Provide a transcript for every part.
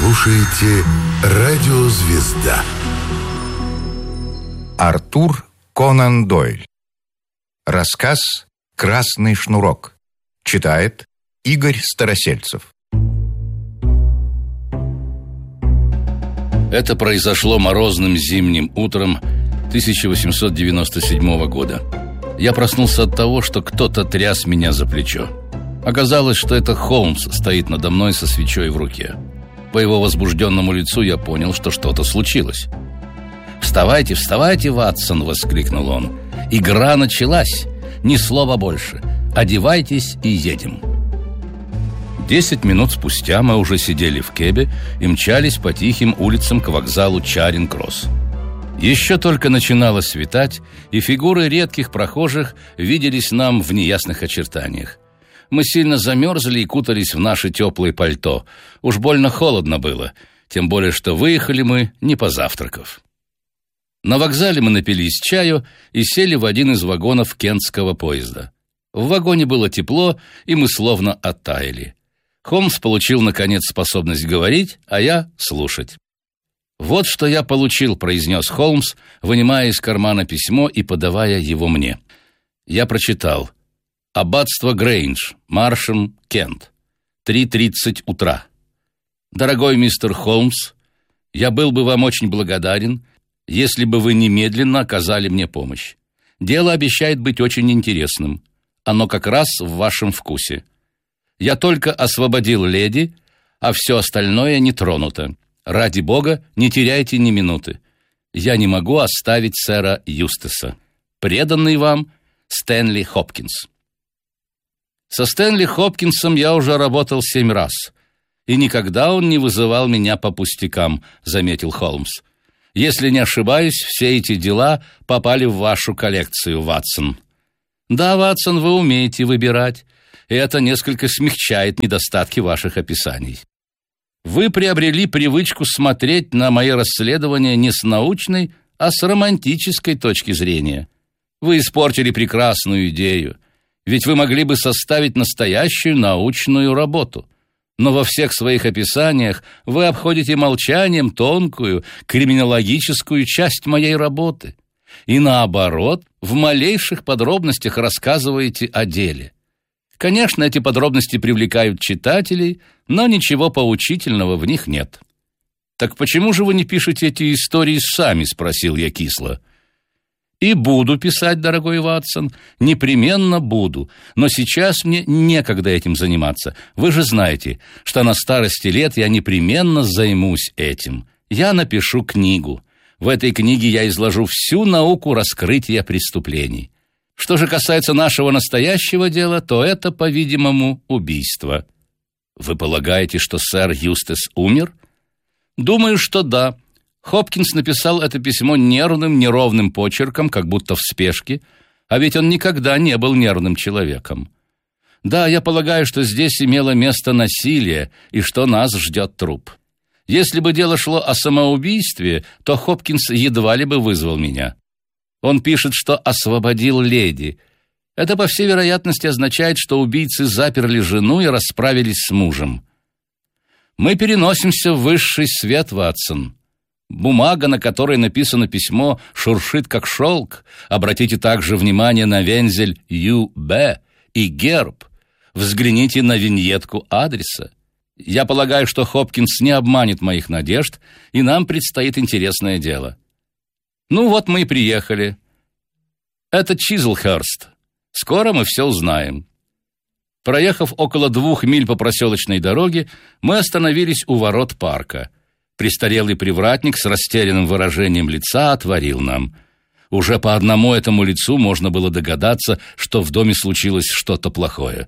слушаете «Радио Звезда». Артур Конан Дойль. Рассказ «Красный шнурок». Читает Игорь Старосельцев. Это произошло морозным зимним утром 1897 года. Я проснулся от того, что кто-то тряс меня за плечо. Оказалось, что это Холмс стоит надо мной со свечой в руке. По его возбужденному лицу я понял, что что-то случилось. «Вставайте, вставайте, Ватсон!» — воскликнул он. «Игра началась! Ни слова больше! Одевайтесь и едем!» 10 минут спустя мы уже сидели в кэбе и мчались по тихим улицам к вокзалу Чаринг-Кросс. Еще только начинало светать, и фигуры редких прохожих виделись нам в неясных очертаниях. Мы сильно замерзли и кутались в наши теплые пальто. Уж больно холодно было, тем более что выехали мы, не позавтракав. На вокзале мы напились чаю и сели в один из вагонов кентского поезда. В вагоне было тепло, и мы словно оттаяли. Холмс получил, наконец, способность говорить, а я — слушать. «Вот что я получил», — произнес Холмс, вынимая из кармана письмо и подавая его мне. Я прочитал: «Аббатство Грейндж, Маршем, Кент. 3:30 утра. Дорогой мистер Холмс, я был бы вам очень благодарен, если бы вы немедленно оказали мне помощь. Дело обещает быть очень интересным. Оно как раз в вашем вкусе. Я только освободил леди, а все остальное не тронуто. Ради бога, не теряйте ни минуты. Я не могу оставить сэра Юстаса. Преданный вам Стэнли Хопкинс». Со Стэнли Хопкинсом я уже работал 7 раз, и никогда он не вызывал меня по пустякам, заметил Холмс. Если не ошибаюсь, все эти дела попали в вашу коллекцию, Ватсон. Да, Ватсон, вы умеете выбирать, и это несколько смягчает недостатки ваших описаний. Вы приобрели привычку смотреть на мои расследования не с научной, а с романтической точки зрения. Вы испортили прекрасную идею, ведь вы могли бы составить настоящую научную работу. Но во всех своих описаниях вы обходите молчанием тонкую криминологическую часть моей работы. И наоборот, в малейших подробностях рассказываете о деле. Конечно, эти подробности привлекают читателей, но ничего поучительного в них нет. «Так почему же вы не пишете эти истории сами?» — спросил я кисло. «И буду писать, дорогой Ватсон, непременно буду, но сейчас мне некогда этим заниматься. Вы же знаете, что на старости лет я непременно займусь этим. Я напишу книгу. В этой книге я изложу всю науку раскрытия преступлений. Что же касается нашего настоящего дела, то это, по-видимому, убийство». «Вы полагаете, что сэр Юстас умер?» «Думаю, что да. Хопкинс написал это письмо нервным, неровным почерком, как будто в спешке, а ведь он никогда не был нервным человеком. Да, я полагаю, что здесь имело место насилие, и что нас ждет труп. Если бы дело шло о самоубийстве, то Хопкинс едва ли бы вызвал меня. Он пишет, что освободил леди. Это, по всей вероятности, означает, что убийцы заперли жену и расправились с мужем. Мы переносимся в высший свет, Ватсон. Бумага, на которой написано письмо, шуршит как шелк. Обратите также внимание на вензель «Ю.Б.» и герб. Взгляните на виньетку адреса. Я полагаю, что Хопкинс не обманет моих надежд, и нам предстоит интересное дело. Ну вот мы и приехали. Это Чизлхерст. Скоро мы все узнаем». Проехав около 2 миль по проселочной дороге, мы остановились у ворот парка. Престарелый привратник с растерянным выражением лица отворил нам. Уже по одному этому лицу можно было догадаться, что в доме случилось что-то плохое.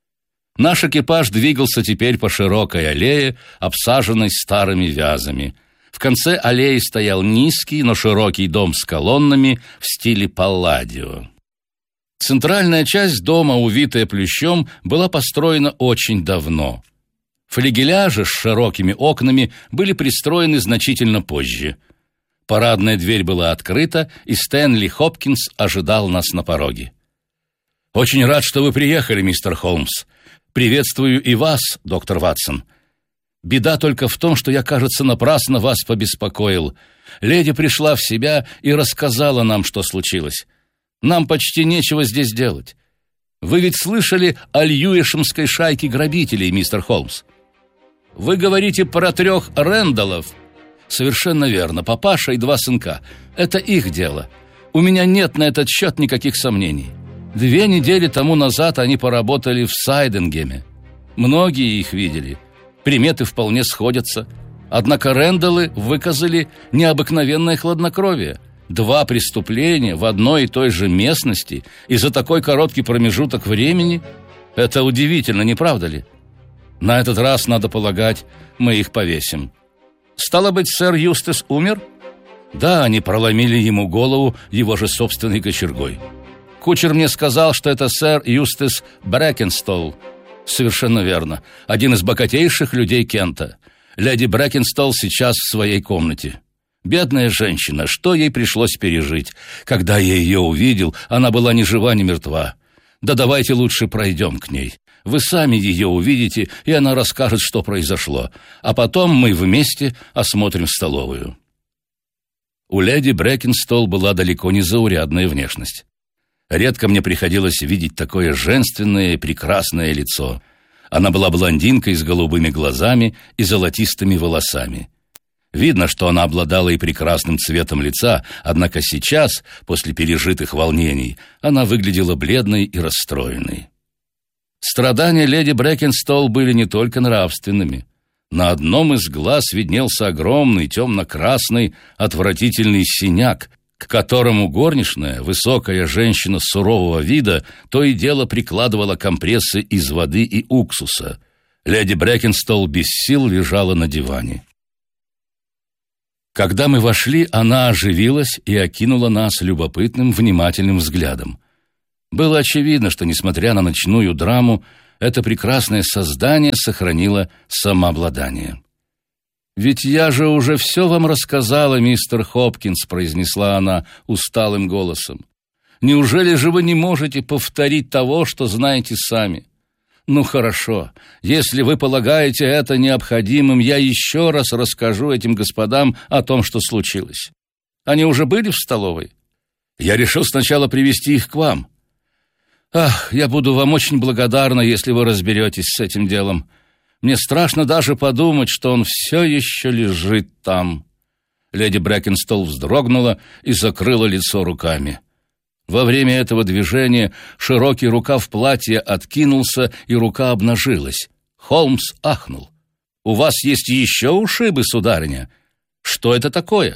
Наш экипаж двигался теперь по широкой аллее, обсаженной старыми вязами. В конце аллеи стоял низкий, но широкий дом с колоннами в стиле Палладио. Центральная часть дома, увитая плющом, была построена очень давно. Флигеля же с широкими окнами были пристроены значительно позже. Парадная дверь была открыта, и Стэнли Хопкинс ожидал нас на пороге. «Очень рад, что вы приехали, мистер Холмс. Приветствую и вас, доктор Ватсон. Беда только в том, что я, кажется, напрасно вас побеспокоил. Леди пришла в себя и рассказала нам, что случилось. Нам почти нечего здесь делать. Вы ведь слышали о Льюишемской шайке грабителей, мистер Холмс? Вы говорите про 3 Рэндаллов. Совершенно верно, папаша и 2 сынка. Это их дело. У меня нет на этот счет никаких сомнений. 2 недели тому назад они поработали в Сайдингеме. Многие их видели. Приметы вполне сходятся. Однако Рэндаллы выказали необыкновенное хладнокровие. 2 преступления в одной и той же местности и за такой короткий промежуток времени – это удивительно, не правда ли? На этот раз, надо полагать, мы их повесим. Стало быть, сэр Юстас умер? Да, они проломили ему голову его же собственной кочергой. Кучер мне сказал, что это сэр Юстас Брэкенстолл. Совершенно верно. Один из богатейших людей Кента. Леди Брэкенстолл сейчас в своей комнате. Бедная женщина, что ей пришлось пережить. Когда я ее увидел, она была ни жива, ни мертва. Да давайте лучше пройдем к ней. Вы сами ее увидите, и она расскажет, что произошло. А потом мы вместе осмотрим столовую. У леди Брэкенстолл была далеко не заурядная внешность. Редко мне приходилось видеть такое женственное и прекрасное лицо. Она была блондинкой с голубыми глазами и золотистыми волосами. Видно, что она обладала и прекрасным цветом лица, однако сейчас, после пережитых волнений, она выглядела бледной и расстроенной. Страдания леди Брэкенстолл были не только нравственными. На одном из глаз виднелся огромный темно-красный отвратительный синяк, к которому горничная, высокая женщина сурового вида, то и дело прикладывала компрессы из воды и уксуса. Леди Брэкенстолл без сил лежала на диване. Когда мы вошли, она оживилась и окинула нас любопытным, внимательным взглядом. Было очевидно, что, несмотря на ночную драму, это прекрасное создание сохранило самообладание. «Ведь я же уже все вам рассказала, мистер Хопкинс», — произнесла она усталым голосом. «Неужели же вы не можете повторить того, что знаете сами? Ну хорошо, если вы полагаете это необходимым, я еще раз расскажу этим господам о том, что случилось. Они уже были в столовой? Я решил сначала привести их к вам. Ах, я буду вам очень благодарна, если вы разберетесь с этим делом. Мне страшно даже подумать, что он все еще лежит там». Леди Брэкенстолл вздрогнула и закрыла лицо руками. Во время этого движения широкий рукав платья откинулся, и рука обнажилась. Холмс ахнул. «У вас есть еще ушибы, сударыня? Что это такое?»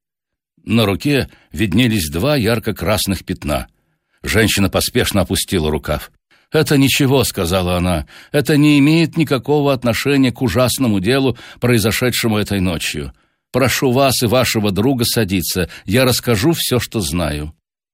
На руке виднелись 2 ярко-красных пятна. Женщина поспешно опустила рукав. «Это ничего», — сказала она, — «это не имеет никакого отношения к ужасному делу, произошедшему этой ночью. Прошу вас и вашего друга садиться, я расскажу все, что знаю.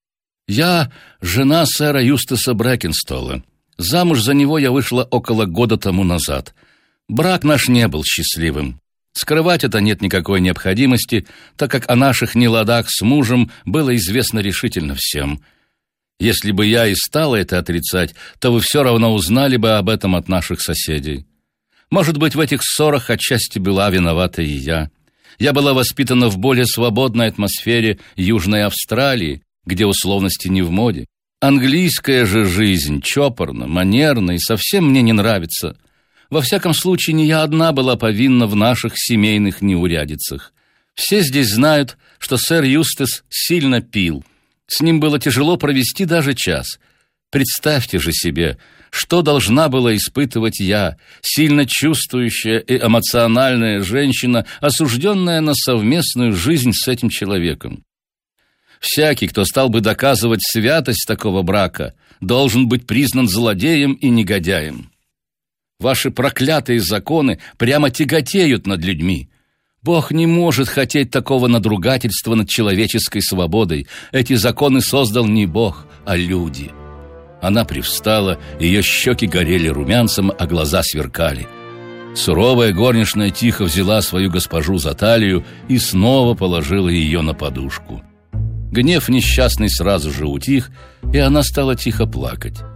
Я жена сэра Юстаса Брэкенстолла. Замуж за него я вышла около года тому назад. Брак наш не был счастливым. Скрывать это нет никакой необходимости, так как о наших неладах с мужем было известно решительно всем. Если бы я и стала это отрицать, то вы все равно узнали бы об этом от наших соседей. Может быть, в этих ссорах отчасти была виновата и я. Я была воспитана в более свободной атмосфере Южной Австралии, где условности не в моде. Английская же жизнь чопорна, манерна и совсем мне не нравится. Во всяком случае, не я одна была повинна в наших семейных неурядицах. Все здесь знают, что сэр Юстас сильно пил. С ним было тяжело провести даже час. Представьте же себе, что должна была испытывать я, сильно чувствующая и эмоциональная женщина, осужденная на совместную жизнь с этим человеком. Всякий, кто стал бы доказывать святость такого брака, должен быть признан злодеем и негодяем. Ваши проклятые законы прямо тяготеют над людьми. Бог не может хотеть такого надругательства над человеческой свободой. Эти законы создал не Бог, а люди». Она привстала, ее щеки горели румянцем, а глаза сверкали. Суровая горничная тихо взяла свою госпожу за талию и снова положила ее на подушку. Гнев несчастный сразу же утих, и она стала тихо плакать.